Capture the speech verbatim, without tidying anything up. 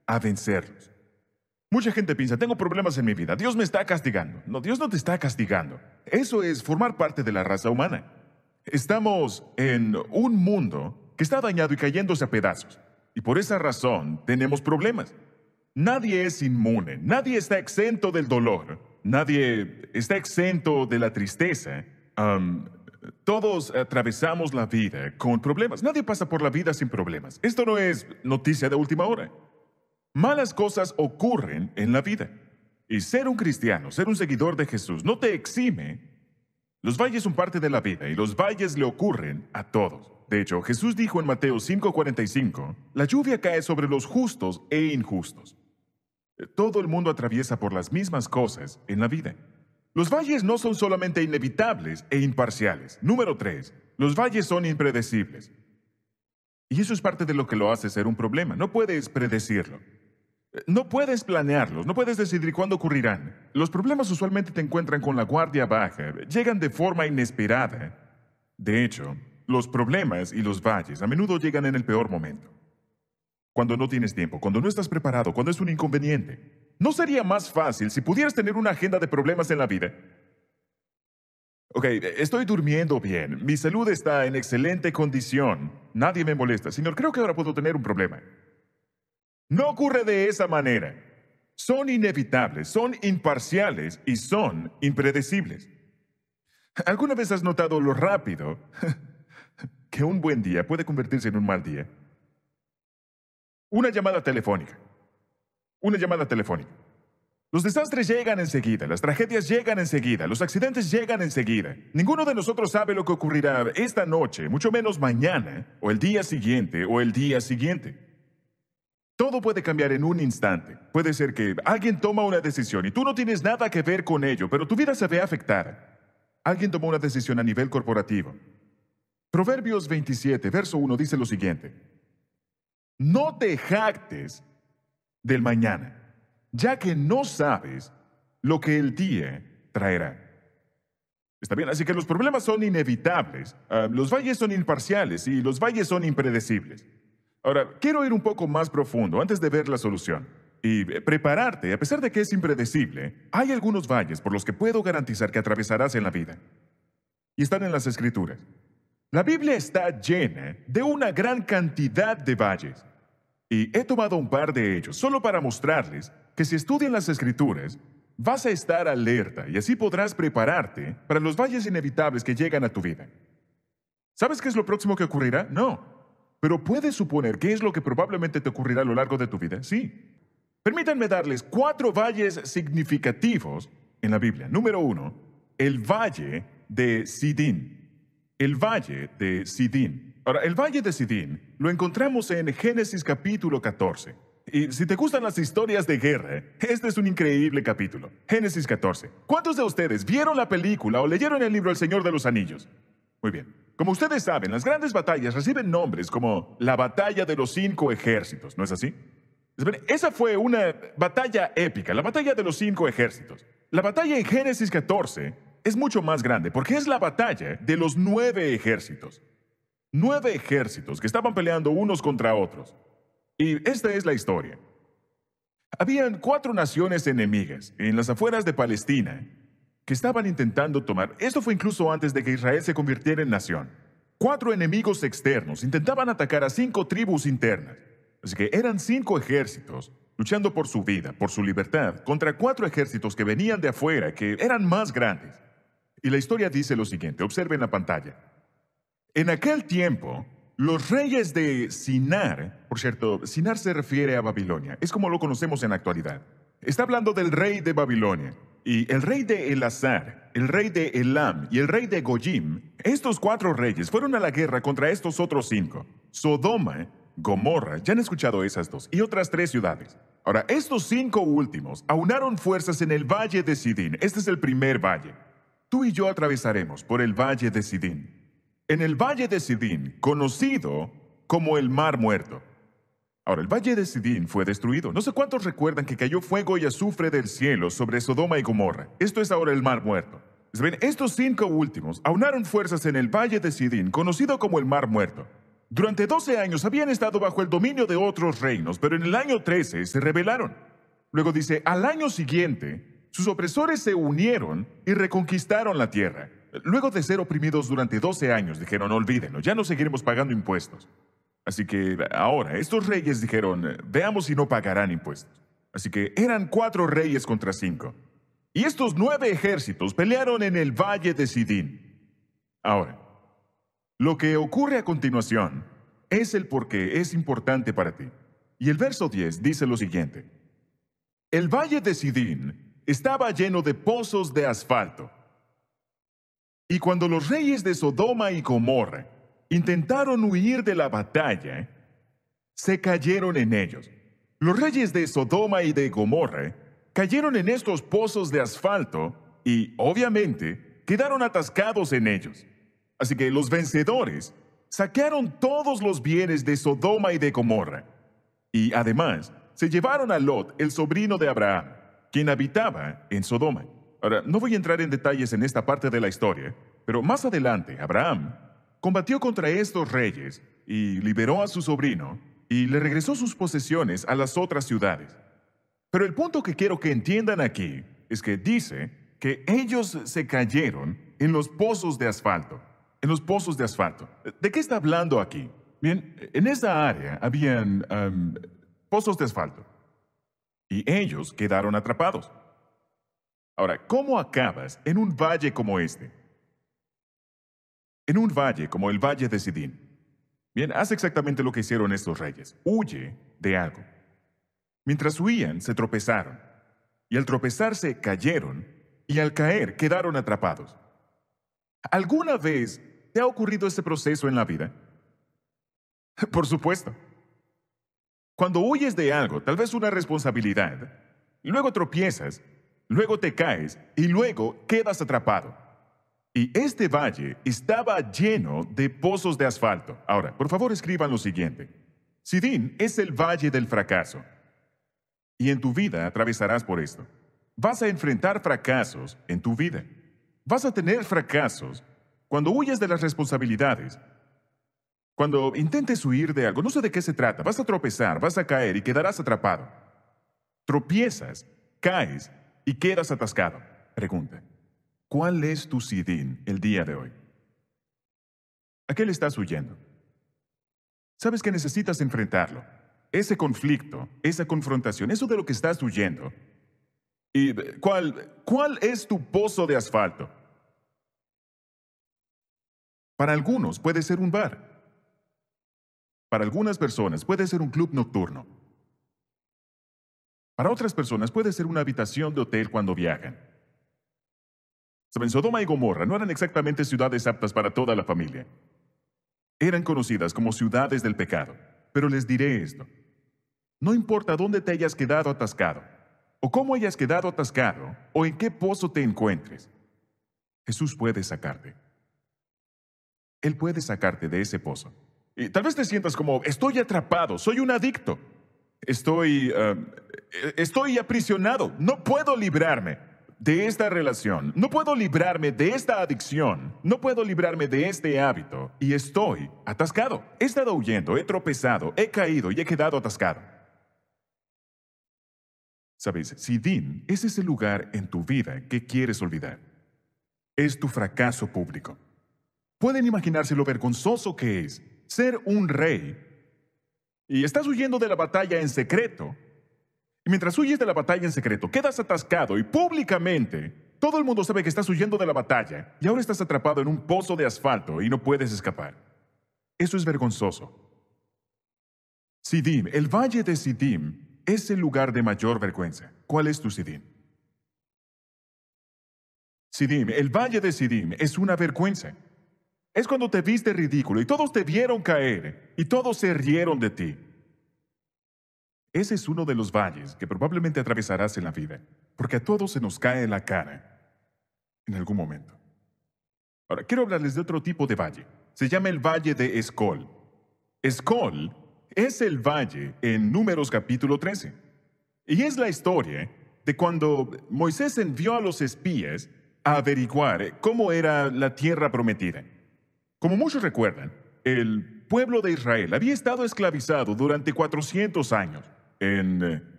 a vencerlos. Mucha gente piensa, tengo problemas en mi vida, Dios me está castigando. No, Dios no te está castigando. Eso es formar parte de la raza humana. Estamos en un mundo que está dañado y cayéndose a pedazos. Y por esa razón tenemos problemas. Nadie es inmune, nadie está exento del dolor, nadie está exento de la tristeza. Um, todos atravesamos la vida con problemas. Nadie pasa por la vida sin problemas. Esto no es noticia de última hora. Malas cosas ocurren en la vida. Y ser un cristiano, ser un seguidor de Jesús, no te exime. Los valles son parte de la vida y los valles le ocurren a todos. De hecho, Jesús dijo en Mateo cinco cuarenta y cinco, la lluvia cae sobre los justos e injustos. Todo el mundo atraviesa por las mismas cosas en la vida. Los valles no son solamente inevitables e imparciales. Número tres, los valles son impredecibles. Y eso es parte de lo que lo hace ser un problema. No puedes predecirlo. No puedes planearlos, no puedes decidir cuándo ocurrirán. Los problemas usualmente te encuentran con la guardia baja, llegan de forma inesperada. De hecho, los problemas y los valles a menudo llegan en el peor momento. Cuando no tienes tiempo, cuando no estás preparado, cuando es un inconveniente. ¿No sería más fácil si pudieras tener una agenda de problemas en la vida? Ok, estoy durmiendo bien, mi salud está en excelente condición, nadie me molesta. Señor, creo que ahora puedo tener un problema. No ocurre de esa manera. Son inevitables, son imparciales y son impredecibles. ¿Alguna vez has notado lo rápido que un buen día puede convertirse en un mal día? Una llamada telefónica. Una llamada telefónica. Los desastres llegan enseguida, las tragedias llegan enseguida, los accidentes llegan enseguida. Ninguno de nosotros sabe lo que ocurrirá esta noche, mucho menos mañana, o el día siguiente, o el día siguiente. Todo puede cambiar en un instante. Puede ser que alguien toma una decisión y tú no tienes nada que ver con ello, pero tu vida se ve afectada. Alguien tomó una decisión a nivel corporativo. Proverbios veintisiete, verso uno, dice lo siguiente. No te jactes del mañana, ya que no sabes lo que el día traerá. Está bien, así que los problemas son inevitables, uh, los valles son imparciales y los valles son impredecibles. Ahora, quiero ir un poco más profundo antes de ver la solución. Y prepararte, a pesar de que es impredecible, hay algunos valles por los que puedo garantizar que atravesarás en la vida. Y están en las Escrituras. La Biblia está llena de una gran cantidad de valles. Y he tomado un par de ellos solo para mostrarles que si estudian las Escrituras, vas a estar alerta y así podrás prepararte para los valles inevitables que llegan a tu vida. ¿Sabes qué es lo próximo que ocurrirá? No. Pero puedes suponer qué es lo que probablemente te ocurrirá a lo largo de tu vida. Sí. Permítanme darles cuatro valles significativos en la Biblia. Número uno, el valle de Sidín. El valle de Sidín. Ahora, el valle de Sidín lo encontramos en Génesis capítulo catorce. Y si te gustan las historias de guerra, este es un increíble capítulo. Génesis catorce. ¿Cuántos de ustedes vieron la película o leyeron el libro El Señor de los Anillos? Muy bien. Como ustedes saben, las grandes batallas reciben nombres como la batalla de los cinco ejércitos, ¿no es así? Esa fue una batalla épica, la batalla de los cinco ejércitos. La batalla en Génesis catorce es mucho más grande porque es la batalla de los nueve ejércitos. Nueve ejércitos que estaban peleando unos contra otros. Y esta es la historia. Habían cuatro naciones enemigas en las afueras de Palestina que estaban intentando tomar. Esto fue incluso antes de que Israel se convirtiera en nación. Cuatro enemigos externos intentaban atacar a cinco tribus internas. Así que eran cinco ejércitos luchando por su vida, por su libertad, contra cuatro ejércitos que venían de afuera, que eran más grandes. Y la historia dice lo siguiente, observen la pantalla. En aquel tiempo, los reyes de Sinar, por cierto, Sinar se refiere a Babilonia, es como lo conocemos en la actualidad. Está hablando del rey de Babilonia. Y el rey de Elazar, el rey de Elam y el rey de Goyim, estos cuatro reyes fueron a la guerra contra estos otros cinco. Sodoma, Gomorra, ya han escuchado esas dos, y otras tres ciudades. Ahora, estos cinco últimos aunaron fuerzas en el valle de Sidín. Este es el primer valle. Tú y yo atravesaremos por el valle de Sidín. En el valle de Sidín, conocido como el Mar Muerto. Ahora, el valle de Sidín fue destruido. No sé cuántos recuerdan que cayó fuego y azufre del cielo sobre Sodoma y Gomorra. Esto es ahora el Mar Muerto. ¿Ven? Estos cinco últimos aunaron fuerzas en el valle de Sidín, conocido como el Mar Muerto. Durante doce años habían estado bajo el dominio de otros reinos, pero en el año trece se rebelaron. Luego dice, al año siguiente, sus opresores se unieron y reconquistaron la tierra. Luego de ser oprimidos durante doce años, dijeron, olvídenlo, ya no seguiremos pagando impuestos. Así que ahora, estos reyes dijeron, veamos si no pagarán impuestos. Así que eran cuatro reyes contra cinco. Y estos nueve ejércitos pelearon en el valle de Sidín. Ahora, lo que ocurre a continuación es el por qué es importante para ti. Y el verso diez dice lo siguiente. El valle de Sidín estaba lleno de pozos de asfalto. Y cuando los reyes de Sodoma y Gomorra intentaron huir de la batalla, se cayeron en ellos. Los reyes de Sodoma y de Gomorra cayeron en estos pozos de asfalto y, obviamente, quedaron atascados en ellos. Así que los vencedores saquearon todos los bienes de Sodoma y de Gomorra. Y además, se llevaron a Lot, el sobrino de Abraham, quien habitaba en Sodoma. Ahora, no voy a entrar en detalles en esta parte de la historia, pero más adelante, Abraham combatió contra estos reyes y liberó a su sobrino y le regresó sus posesiones a las otras ciudades. Pero el punto que quiero que entiendan aquí es que dice que ellos se cayeron en los pozos de asfalto. En los pozos de asfalto. ¿De qué está hablando aquí? Bien, en esa área habían um, pozos de asfalto. Y ellos quedaron atrapados. Ahora, ¿cómo acabas en un valle como este? En un valle como el valle de Sidín. Bien, haz exactamente lo que hicieron estos reyes. Huye de algo. Mientras huían, se tropezaron. Y al tropezarse, cayeron. Y al caer, quedaron atrapados. ¿Alguna vez te ha ocurrido ese proceso en la vida? Por supuesto. Cuando huyes de algo, tal vez una responsabilidad, luego tropiezas, luego te caes y luego quedas atrapado. Y este valle estaba lleno de pozos de asfalto. Ahora, por favor, escriban lo siguiente. Sidín es el valle del fracaso. Y en tu vida atravesarás por esto. Vas a enfrentar fracasos en tu vida. Vas a tener fracasos cuando huyes de las responsabilidades. Cuando intentes huir de algo, no sé de qué se trata, vas a tropezar, vas a caer y quedarás atrapado. Tropiezas, caes y quedas atascado. Pregunta, ¿cuál es tu Sidín el día de hoy? ¿A qué le estás huyendo? Sabes que necesitas enfrentarlo. Ese conflicto, esa confrontación, eso de lo que estás huyendo. ¿Y cuál, cuál es tu pozo de asfalto? Para algunos puede ser un bar. Para algunas personas puede ser un club nocturno. Para otras personas puede ser una habitación de hotel cuando viajan. Saben, Sodoma y Gomorra no eran exactamente ciudades aptas para toda la familia. Eran conocidas como ciudades del pecado. Pero les diré esto. No importa dónde te hayas quedado atascado, o cómo hayas quedado atascado, o en qué pozo te encuentres, Jesús puede sacarte. Él puede sacarte de ese pozo. Y tal vez te sientas como, estoy atrapado, soy un adicto. Estoy, uh, estoy aprisionado, no puedo librarme de esta relación, no puedo librarme de esta adicción, no puedo librarme de este hábito, y estoy atascado. He estado huyendo, he tropezado, he caído y he quedado atascado. Sabes, Sidín es ese lugar en tu vida que quieres olvidar. Es tu fracaso público. Pueden imaginarse lo vergonzoso que es ser un rey y estás huyendo de la batalla en secreto. Y mientras huyes de la batalla en secreto, quedas atascado y públicamente todo el mundo sabe que estás huyendo de la batalla y ahora estás atrapado en un pozo de asfalto y no puedes escapar. Eso es vergonzoso. Sidín, el valle de Sidín, es el lugar de mayor vergüenza. ¿Cuál es tu Sidín? Sidín, el valle de Sidín es una vergüenza. Es cuando te viste ridículo y todos te vieron caer y todos se rieron de ti. Ese es uno de los valles que probablemente atravesarás en la vida, porque a todos se nos cae la cara en algún momento. Ahora, quiero hablarles de otro tipo de valle. Se llama el Valle de Escol. Escol es el valle en Números capítulo trece. Y es la historia de cuando Moisés envió a los espías a averiguar cómo era la tierra prometida. Como muchos recuerdan, el pueblo de Israel había estado esclavizado durante cuatrocientos años en eh,